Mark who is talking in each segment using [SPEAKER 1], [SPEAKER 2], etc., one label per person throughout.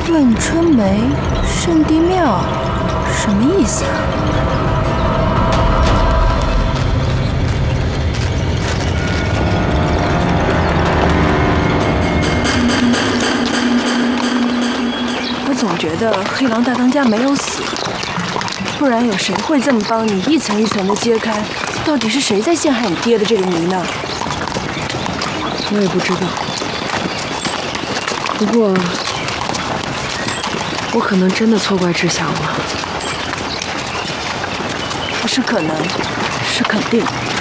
[SPEAKER 1] 问春梅圣地庙，什么意思啊？我总觉得黑狼大当家没有死，不然有谁会这么帮你一层一层的揭开，到底是谁在陷害你爹的这个谜呢？
[SPEAKER 2] 我也不知道。不过，我可能真的错怪志祥了。
[SPEAKER 1] 不是可能，是肯定。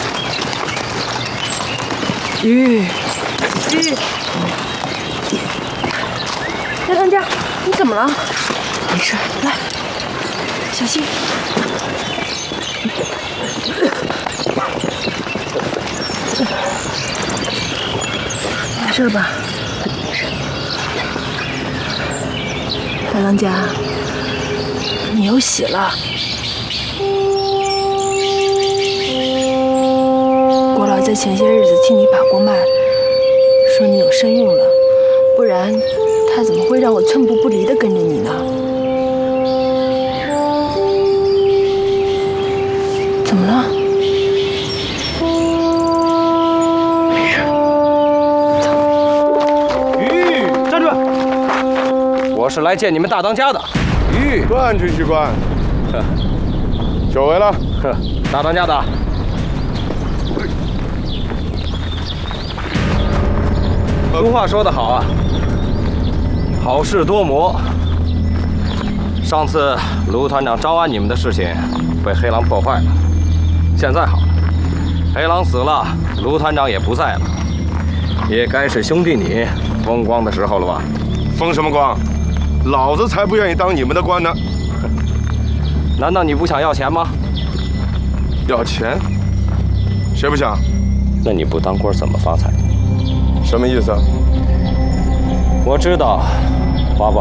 [SPEAKER 2] 玉，
[SPEAKER 1] 大当家，你怎么了？
[SPEAKER 2] 没事，
[SPEAKER 1] 来，小心。没事吧？大当家，你有喜了。国老在前些日子替你把过脉，说你有身孕了，不然他怎么会让我寸步不离地跟着你呢？怎么了？
[SPEAKER 3] 站住！我是来见你们大当家的。玉，
[SPEAKER 4] 官去许官，久违了。
[SPEAKER 3] 呵，大当家的。俗话说得好啊，好事多磨。上次卢团长招安你们的事情被黑狼破坏了，现在好了，黑狼死了，卢团长也不在了，也该是兄弟你风光的时候了吧？
[SPEAKER 4] 风什么光？老子才不愿意当你们的官呢！
[SPEAKER 3] 难道你不想要钱吗？
[SPEAKER 4] 要钱？谁不想？
[SPEAKER 3] 那你不当官怎么发财？
[SPEAKER 4] 什么意思？
[SPEAKER 3] 我知道